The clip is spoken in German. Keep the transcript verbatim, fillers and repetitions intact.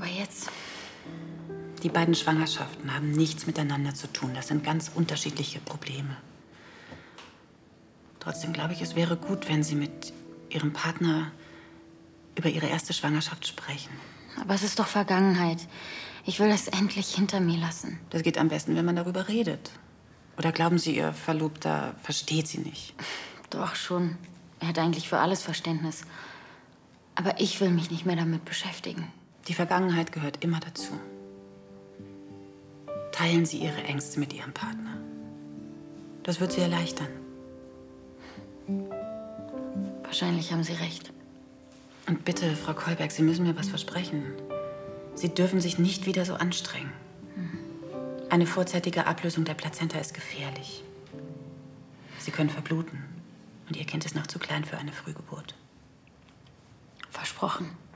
Aber jetzt? Die beiden Schwangerschaften haben nichts miteinander zu tun. Das sind ganz unterschiedliche Probleme. Trotzdem glaube ich, es wäre gut, wenn Sie mit Ihrem Partner über Ihre erste Schwangerschaft sprechen. Aber es ist doch Vergangenheit. Ich will das endlich hinter mir lassen. Das geht am besten, wenn man darüber redet. Oder glauben Sie, Ihr Verlobter versteht Sie nicht? Doch schon. Er hat eigentlich für alles Verständnis. Aber ich will mich nicht mehr damit beschäftigen. Die Vergangenheit gehört immer dazu. Teilen Sie Ihre Ängste mit Ihrem Partner. Das wird Sie erleichtern. Wahrscheinlich haben Sie recht. Und bitte, Frau Kolberg, Sie müssen mir was versprechen. Sie dürfen sich nicht wieder so anstrengen. Eine vorzeitige Ablösung der Plazenta ist gefährlich. Sie können verbluten. Und Ihr Kind ist noch zu klein für eine Frühgeburt. Versprochen.